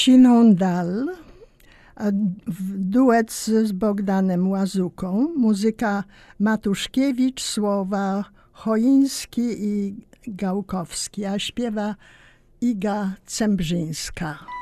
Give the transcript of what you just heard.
Siną dal, duet z Bogdanem Łazuką, muzyka Matuszkiewicz, słowa Choiński i Gałkowski, a śpiewa Iga Cembrzyńska.